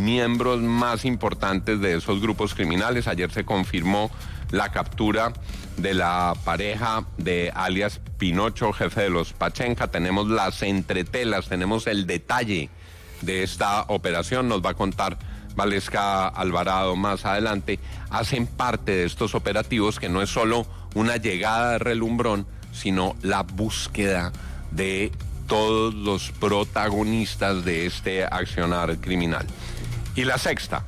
miembros más importantes de esos grupos criminales. Ayer se confirmó la captura de la pareja de alias Pinocho, jefe de los Pachenca. Tenemos las entretelas, tenemos el detalle de esta operación. Nos va a contar Valesca Alvarado más adelante. Hacen parte de estos operativos que no es solo una llegada de relumbrón, sino la búsqueda de todos los protagonistas de este accionar criminal. Y la sexta.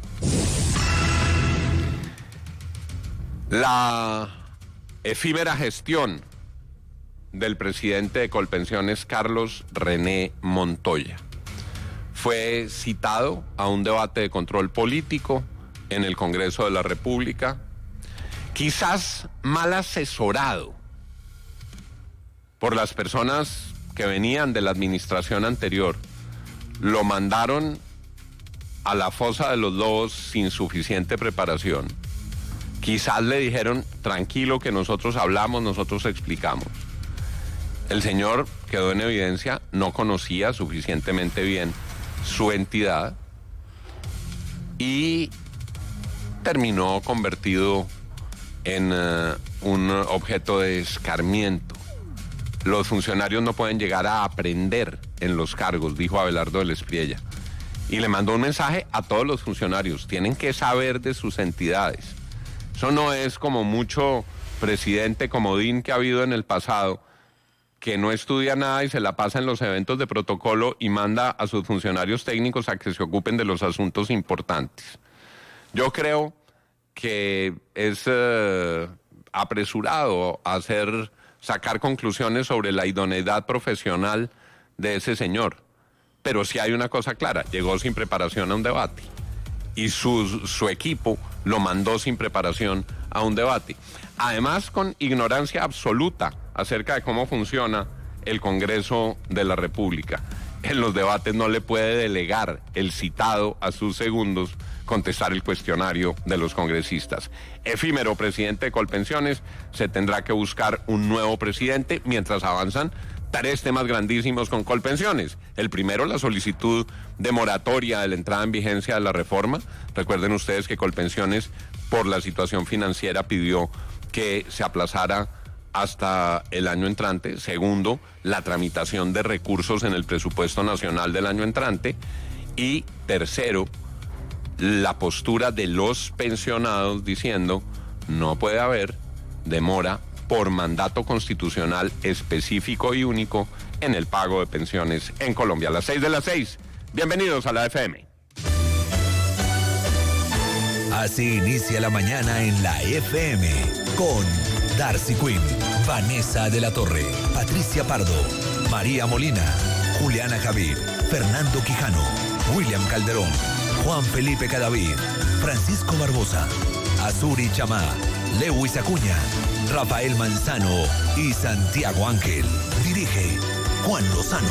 La efímera gestión del presidente de Colpensiones, Carlos René Montoya. Fue citado a un debate de control político en el Congreso de la República, quizás mal asesorado por las personas que venían de la administración anterior. Lo mandaron a la fosa de los lobos sin suficiente preparación. Quizás le dijeron, tranquilo que nosotros hablamos, nosotros explicamos. El señor quedó en evidencia, no conocía suficientemente bien su entidad y terminó convertido en un objeto de escarmiento. Los funcionarios no pueden llegar a aprender en los cargos, dijo Abelardo del Espriella. Y le mandó un mensaje a todos los funcionarios, tienen que saber de sus entidades. Eso no es como mucho presidente comodín que ha habido en el pasado, que no estudia nada y se la pasa en los eventos de protocolo y manda a sus funcionarios técnicos a que se ocupen de los asuntos importantes. Yo creo que es apresurado sacar conclusiones sobre la idoneidad profesional de ese señor. Pero sí hay una cosa clara, llegó sin preparación a un debate y su equipo lo mandó sin preparación a un debate. Además, con ignorancia absoluta acerca de cómo funciona el Congreso de la República. En los debates no le puede delegar el citado a sus segundos contestar el cuestionario de los congresistas. Efímero presidente de Colpensiones, se tendrá que buscar un nuevo presidente mientras avanzan 3 temas grandísimos con Colpensiones. El primero, la solicitud de moratoria de la entrada en vigencia de la reforma. Recuerden ustedes que Colpensiones, por la situación financiera, pidió que se aplazara hasta el año entrante. Segundo, la tramitación de recursos en el presupuesto nacional del año entrante. Y tercero, la postura de los pensionados diciendo no puede haber demora por mandato constitucional específico y único en el pago de pensiones en Colombia. A las 6:06. Bienvenidos a la FM. Así inicia la mañana en la FM con Darcy Quinn, Vanessa de la Torre, Patricia Pardo, María Molina, Juliana Javid, Fernando Quijano, William Calderón, Juan Felipe Cadavid, Francisco Barbosa, Azuri Chamá, Lewis Acuña, Rafael Manzano y Santiago Ángel. Dirige Juan Lozano.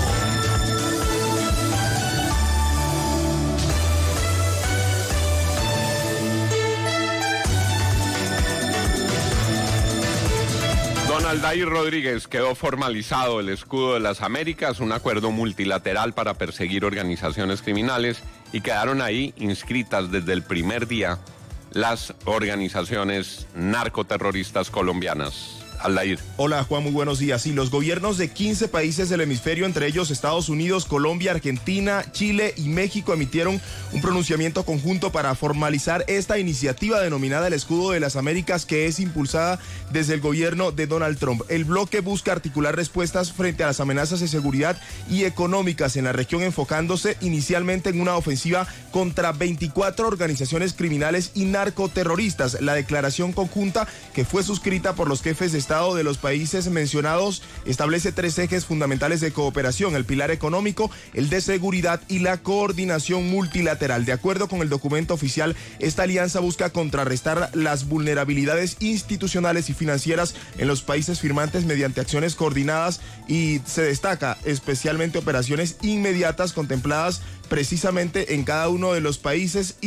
Don Aldair Rodríguez, quedó formalizado el escudo de las Américas, un acuerdo multilateral para perseguir organizaciones criminales, y quedaron ahí inscritas desde el primer día las organizaciones narcoterroristas colombianas. Aldair. Hola Juan, muy buenos días. Y los gobiernos de 15 países del hemisferio, entre ellos Estados Unidos, Colombia, Argentina, Chile y México, emitieron un pronunciamiento conjunto para formalizar esta iniciativa denominada el Escudo de las Américas, que es impulsada desde el gobierno de Donald Trump. El bloque busca articular respuestas frente a las amenazas de seguridad y económicas en la región, enfocándose inicialmente en una ofensiva contra 24 organizaciones criminales y narcoterroristas. La declaración conjunta, que fue suscrita por los jefes de Estado de los países mencionados, establece 3 ejes fundamentales de cooperación: el pilar económico, el de seguridad y la coordinación multilateral. De acuerdo con el documento oficial, esta alianza busca contrarrestar las vulnerabilidades institucionales y financieras en los países firmantes mediante acciones coordinadas, y se destaca especialmente operaciones inmediatas contempladas precisamente en cada uno de los países y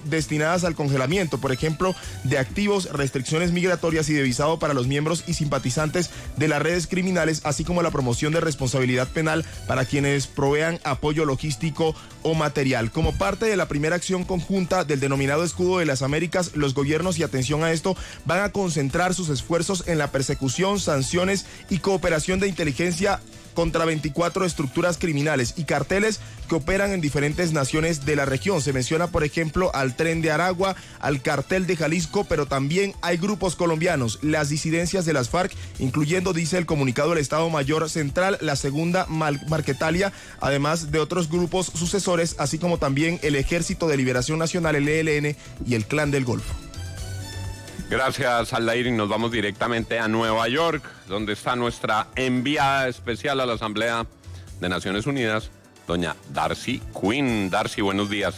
destinadas al congelamiento, por ejemplo, de activos, restricciones migratorias y de visado para los miembros y simpatizantes de las redes criminales, así como la promoción de responsabilidad penal para quienes provean apoyo logístico o material. Como parte de la primera acción conjunta del denominado Escudo de las Américas, los gobiernos, y atención a esto, van a concentrar sus esfuerzos en la persecución, sanciones y cooperación de inteligencia contra 24 estructuras criminales y carteles que operan en diferentes naciones de la región. Se menciona, por ejemplo, al Tren de Aragua, al Cartel de Jalisco, pero también hay grupos colombianos, las disidencias de las FARC, incluyendo, dice el comunicado del Estado Mayor Central, la Segunda Marquetalia, además de otros grupos sucesores, así como también el Ejército de Liberación Nacional, el ELN, y el Clan del Golfo. Gracias, Aldair, y nos vamos directamente a Nueva York, donde está nuestra enviada especial a la Asamblea de Naciones Unidas, doña Darcy Quinn. Darcy, buenos días.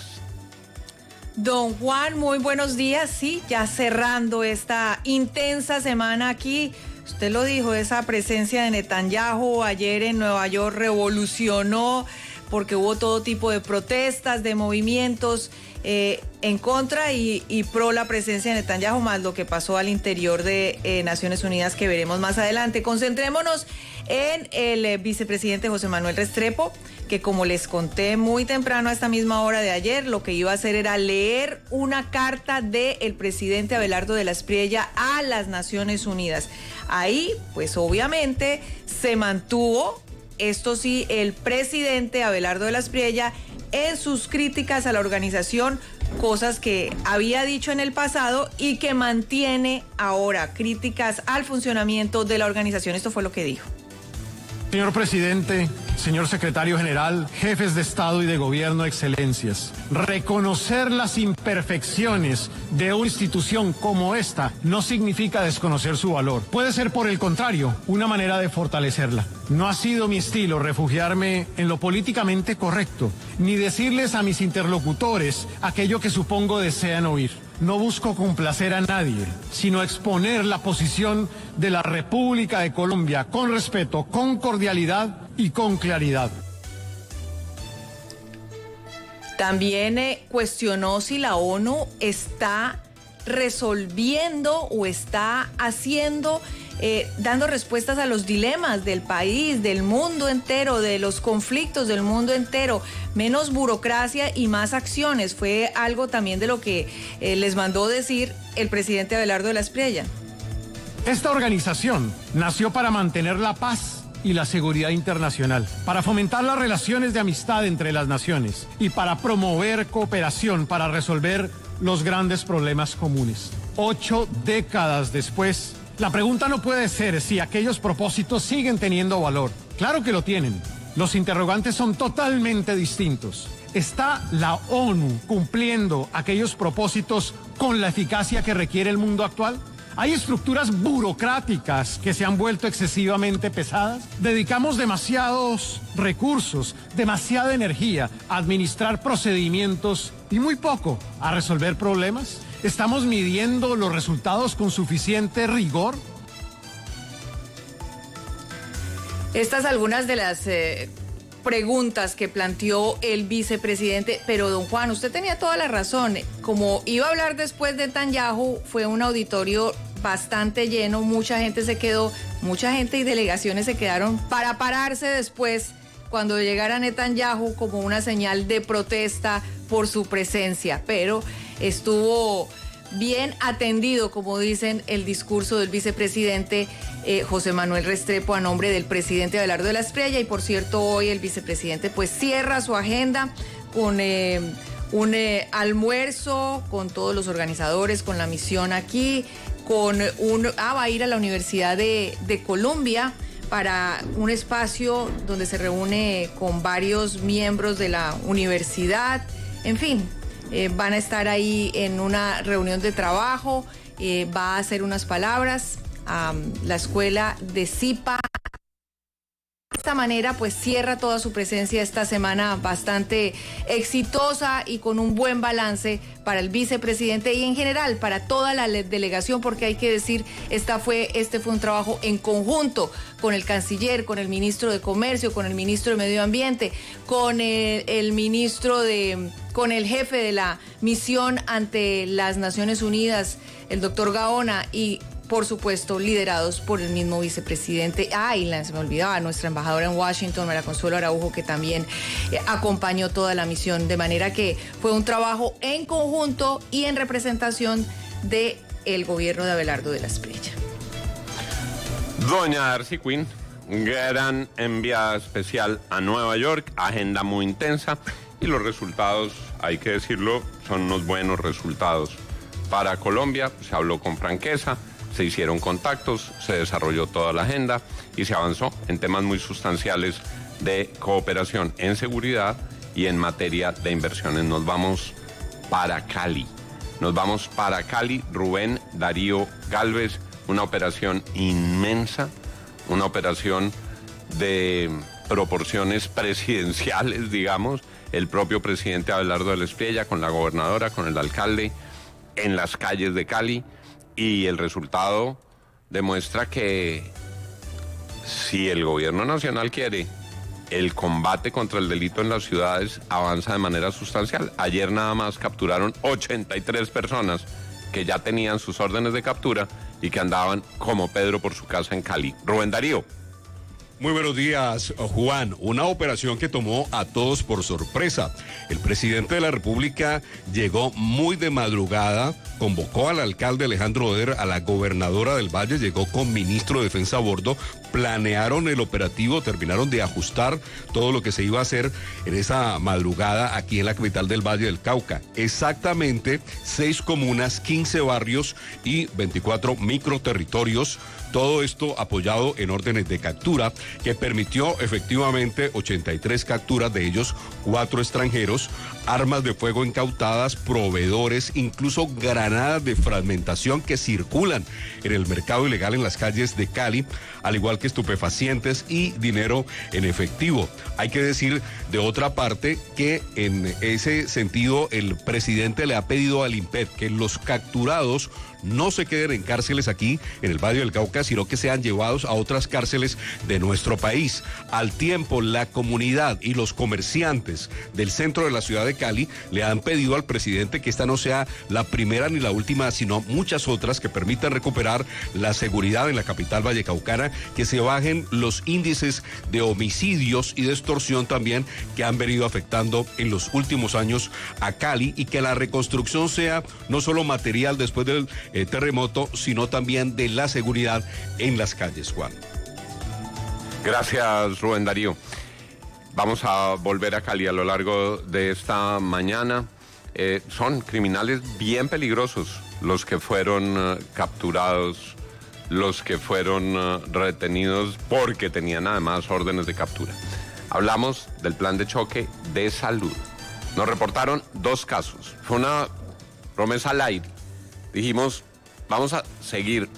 Don Juan, muy buenos días. Sí, ya cerrando esta intensa semana aquí. Usted lo dijo, esa presencia de Netanyahu ayer en Nueva York revolucionó porque hubo todo tipo de protestas, de movimientos en contra y pro la presencia de Netanyahu, más lo que pasó al interior de Naciones Unidas que veremos más adelante. Concentrémonos en el vicepresidente José Manuel Restrepo, que como les conté muy temprano a esta misma hora de ayer, lo que iba a hacer era leer una carta del presidente Abelardo de la Espriella a las Naciones Unidas. Ahí, pues obviamente, se mantuvo, esto sí, el presidente Abelardo de la Espriella en sus críticas a la organización, cosas que había dicho en el pasado y que mantiene ahora, críticas al funcionamiento de la organización. Esto fue lo que dijo. Señor presidente, señor secretario general, jefes de Estado y de Gobierno, excelencias, reconocer las imperfecciones de una institución como esta no significa desconocer su valor. Puede ser, por el contrario, una manera de fortalecerla. No ha sido mi estilo refugiarme en lo políticamente correcto, ni decirles a mis interlocutores aquello que supongo desean oír. No busco complacer a nadie, sino exponer la posición de la República de Colombia con respeto, con cordialidad y con claridad. También cuestionó si la ONU está resolviendo o está haciendo, dando respuestas a los dilemas del país, del mundo entero, de los conflictos del mundo entero. Menos burocracia y más acciones. Fue algo también de lo que les mandó decir el presidente Abelardo de la Espriella. Esta organización nació para mantener la paz y la seguridad internacional, para fomentar las relaciones de amistad entre las naciones y para promover cooperación para resolver los grandes problemas comunes. 8 décadas después, la pregunta no puede ser si aquellos propósitos siguen teniendo valor. Claro que lo tienen. Los interrogantes son totalmente distintos. ¿Está la ONU cumpliendo aquellos propósitos con la eficacia que requiere el mundo actual? ¿Hay estructuras burocráticas que se han vuelto excesivamente pesadas? ¿Dedicamos demasiados recursos, demasiada energía a administrar procedimientos y muy poco a resolver problemas? ¿Estamos midiendo los resultados con suficiente rigor? Estas algunas de las preguntas que planteó el vicepresidente, pero don Juan, usted tenía toda la razón. Como iba a hablar después de Netanyahu, fue un auditorio bastante lleno, mucha gente se quedó, mucha gente y delegaciones se quedaron para pararse después cuando llegara Netanyahu como una señal de protesta por su presencia, pero estuvo bien atendido, como dicen, el discurso del vicepresidente José Manuel Restrepo a nombre del presidente Abelardo de la Espriella. Y por cierto, hoy el vicepresidente pues cierra su agenda con un almuerzo con todos los organizadores, con la misión aquí, va a ir a la Universidad de Columbia para un espacio donde se reúne con varios miembros de la universidad. En fin, van a estar ahí en una reunión de trabajo, va a hacer unas palabras a la escuela de Zipa. De esta manera pues cierra toda su presencia esta semana bastante exitosa y con un buen balance para el vicepresidente y en general para toda la delegación, porque hay que decir, este fue un trabajo en conjunto con el canciller, con el ministro de Comercio, con el ministro de Medio Ambiente, con el ministro de con el jefe de la misión ante las Naciones Unidas, el doctor Gaona, y por supuesto liderados por el mismo vicepresidente. Se me olvidaba, nuestra embajadora en Washington, María Consuelo Araujo, que también acompañó toda la misión, de manera que fue un trabajo en conjunto y en representación del gobierno de Abelardo de la Espriella. Doña Darcy Quinn, gran enviada especial a Nueva York, agenda muy intensa, y los resultados, hay que decirlo, son unos buenos resultados para Colombia. Se habló con franqueza, se hicieron contactos, se desarrolló toda la agenda y se avanzó en temas muy sustanciales de cooperación en seguridad y en materia de inversiones. Nos vamos para Cali. Rubén Darío Galvez, una operación inmensa, una operación de proporciones presidenciales, digamos. El propio presidente Abelardo de la Espriella con la gobernadora, con el alcalde, en las calles de Cali. Y el resultado demuestra que si el gobierno nacional quiere, el combate contra el delito en las ciudades avanza de manera sustancial. Ayer nada más capturaron 83 personas que ya tenían sus órdenes de captura y que andaban como Pedro por su casa en Cali. Rubén Darío. Muy buenos días, Juan. Una operación que tomó a todos por sorpresa. El presidente de la República llegó muy de madrugada, convocó al alcalde Alejandro Oder, a la gobernadora del Valle, llegó con ministro de Defensa a bordo, planearon el operativo, terminaron de ajustar todo lo que se iba a hacer en esa madrugada aquí en la capital del Valle del Cauca. Exactamente 6 comunas, 15 barrios y 24 microterritorios. Todo esto apoyado en órdenes de captura que permitió efectivamente 83 capturas, de ellos 4 extranjeros, armas de fuego incautadas, proveedores, incluso granadas de fragmentación que circulan en el mercado ilegal en las calles de Cali, al igual que estupefacientes y dinero en efectivo. Hay que decir de otra parte que en ese sentido el presidente le ha pedido al INPEC que los capturados no se queden en cárceles aquí en el Valle del Cauca, sino que sean llevados a otras cárceles de nuestro país. Al tiempo, la comunidad y los comerciantes del centro de la ciudad de Cali le han pedido al presidente que esta no sea la primera ni la última, sino muchas otras que permitan recuperar la seguridad en la capital vallecaucana, que se bajen los índices de homicidios y de extorsión también que han venido afectando en los últimos años a Cali, y que la reconstrucción sea no solo material después del terremoto, sino también de la seguridad en las calles, Juan. Gracias, Rubén Darío. Vamos a volver a Cali a lo largo de esta mañana. Son criminales bien peligrosos los que fueron capturados, los que fueron retenidos porque tenían además órdenes de captura. Hablamos del plan de choque de salud. Nos reportaron 2 casos. Fue una promesa al aire. Dijimos, vamos a seguir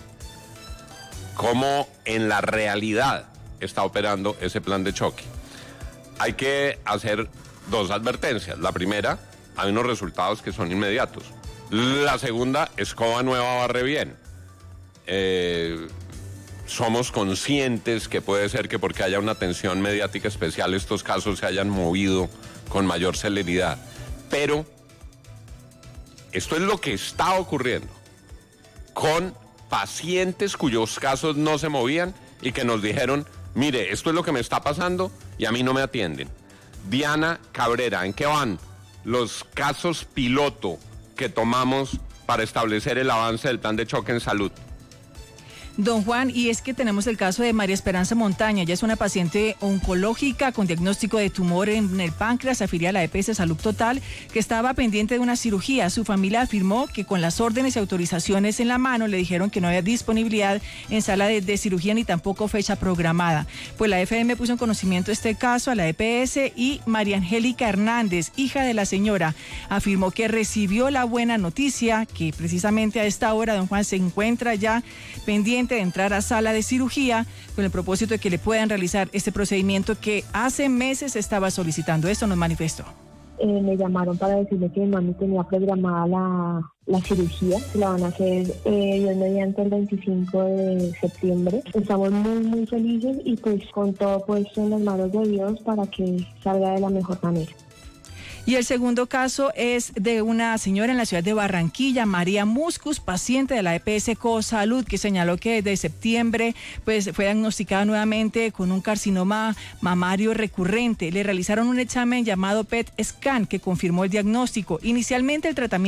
cómo en la realidad está operando ese plan de choque. Hay que hacer 2 advertencias. La primera, hay unos resultados que son inmediatos. La segunda, escoba nueva barre bien. Somos conscientes que puede ser que porque haya una atención mediática especial estos casos se hayan movido con mayor celeridad. Pero esto es lo que está ocurriendo con pacientes cuyos casos no se movían y que nos dijeron, mire, esto es lo que me está pasando y a mí no me atienden. Diana Cabrera, ¿en qué van los casos piloto que tomamos para establecer el avance del plan de choque en salud? Don Juan, y es que tenemos el caso de María Esperanza Montaña. Ella es una paciente oncológica con diagnóstico de tumor en el páncreas, afiliada a la EPS Salud Total, que estaba pendiente de una cirugía. Su familia afirmó que con las órdenes y autorizaciones en la mano le dijeron que no había disponibilidad en sala de cirugía ni tampoco fecha programada. Pues la FM puso en conocimiento este caso a la EPS, y María Angélica Hernández, hija de la señora, afirmó que recibió la buena noticia que precisamente a esta hora don Juan se encuentra ya pendiente de entrar a sala de cirugía con el propósito de que le puedan realizar este procedimiento que hace meses estaba solicitando. Esto nos manifestó. Me llamaron para decirme que mi mami tenía programada la cirugía, se la van a hacer Dios mediante el 25 de septiembre. Estamos muy felices y pues con todo puesto en las manos de Dios para que salga de la mejor manera. Y el segundo caso es de una señora en la ciudad de Barranquilla, María Muscus, paciente de la EPS Cosalud, que señaló que desde septiembre pues, fue diagnosticada nuevamente con un carcinoma mamario recurrente. Le realizaron un examen llamado PET scan que confirmó el diagnóstico. Inicialmente el tratamiento